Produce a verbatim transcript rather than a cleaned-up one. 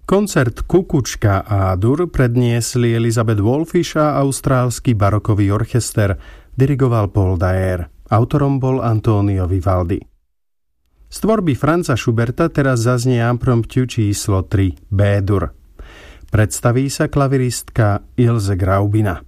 Koncert Kukučka a Dur predniesli Elizabeth Wolfish a austrálsky barokový orchester, dirigoval Paul Daer. Autorom bol Antonio Vivaldi. Z tvorby Franza Schuberta teraz zaznie impromptu číslo tri, B-dur. Predstaví sa klaviristka Ilse Graubina.